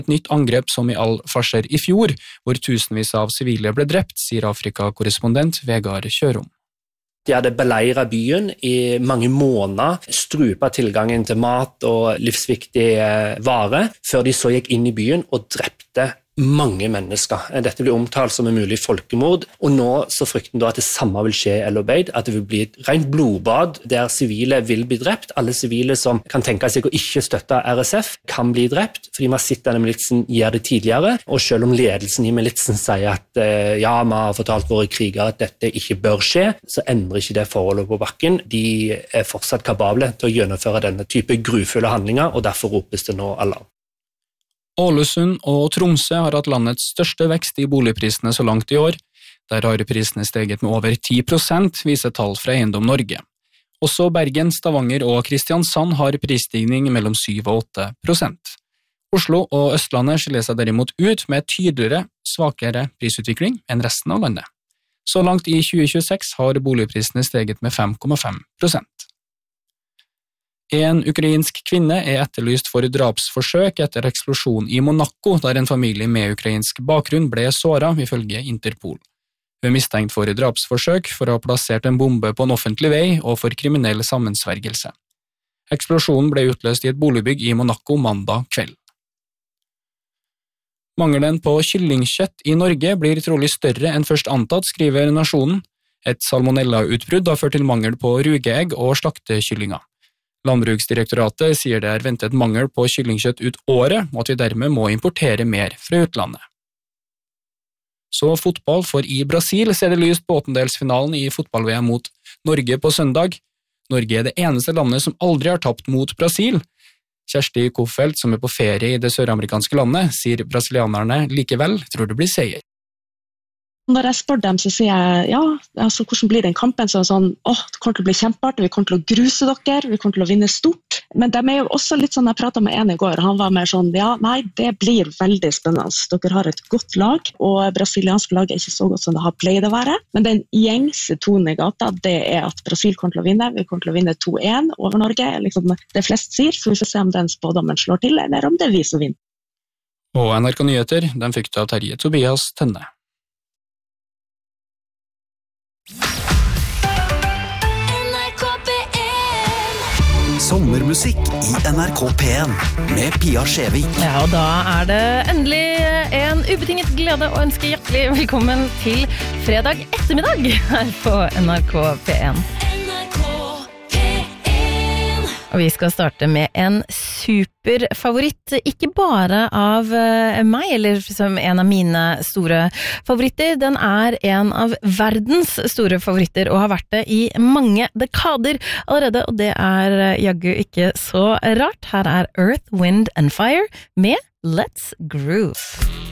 Et nytt angrep som i Al-Fasher i fjor, hvor tusenvis av sivile ble drept, sier Afrika-korrespondent Vegard Kjørom. De hadde beleiret byen i mange måneder, strupet tilgangen til mat og livsviktige varer, før de så gikk inn i byen og drepte mange mennesker. Dette blir omtalt som en mulig folkemord, og nå så frykter de at det samme vil skje i El Obeid, at det vil bli et rent blodbad der sivile vil bli drept. Alle sivile som kan tenke seg å ikke støtte RSF kan bli drept, fordi man sitter denne militsen gjør det tidligere, og selv om ledelsen i militsen sier at ja, vi har fortalt våre krigere at dette ikke bør skje, så endrer ikke det forholdet på bakken. De er fortsatt kapable til å gjennomføre denne type grufulle handlinger, og derfor ropes det nå alarm. Ålesund og Tromsø har hatt landets største vekst i boligprisene så langt i år. Der har prisene steget med over 10%, viser tall fra Eiendom Norge. Også Bergen, Stavanger og Kristiansand har prisstigning mellom 7 og 8%. Oslo og Østlandet skiller seg derimot ut med tydeligere, svakere prisutvikling enn resten av landet. Så langt i 2026 har boligprisene steget med 5,5%. En ukrainsk kvinne er etterlyst for drapsforsøk etter eksplosjon i Monaco, der en familie med ukrainsk bakgrunn ble såret, ifølge Interpol. Hun er mistenkt for drapsforsøk for å ha plassert en bombe på en offentlig vei og for kriminell sammensvergelse. Eksplosjonen ble utløst i et boligbygg i Monaco mandag kveld. Mangelen på kyllingkjøtt i Norge blir trolig større enn først antatt, skriver Nasjonen. Et salmonella-utbrudd har ført til mangel på rugeegg og slaktekyllinger. Landbruksdirektoratet sier det er ventet mangel på kyllingkjøtt ut året, og at vi dermed må importere mer fra utlandet. Så fotball, for i Brasil ser det lyst på åttendelsfinalen i fotball-VM mot Norge på søndag. Norge er det eneste landet som aldri har tapt mot Brasil. Kjersti Koffelt, som er på ferie i det søramerikanske landet, sier brasilianerne likevel tror det blir seier. Når jeg spør dem, så sier jeg, ja, altså, hvordan blir den kampen? Så sånn, det kommer til å bli kjempeartig, vi kommer til å gruse dere, vi kommer til å vinne stort. Men de er jo også litt sånn, jeg pratet med en i går, han var mer sånn, ja, nei, det blir veldig spennende. Dere har et godt lag, og brasilianske lag er ikke så godt som det har pleid å være. Men den gjengse tonen i gata, det er at Brasil kommer til å vinne, vi kommer til å vinne 2-1 over Norge, liksom det flest sier, så vi får se om den spådommen slår til, eller om det er vi som vinner. Og NRK Nyheter, den fikk du av Terje Tobias Tønne. Sommermusikk i NRK P1 med Pia Skjevik. Ja, og da er det endelig en ubetinget glede å ønske hjertelig velkommen til fredag ettermiddag her på NRK P1. Og vi skal starte med en superfavoritt, ikke bare av meg, eller som en av mine store favoritter. Den er en av verdens store favoritter, og har vært det i mange dekader allerede, og det er jaggu ikke så rart. Her er Earth, Wind and Fire med Let's Groove.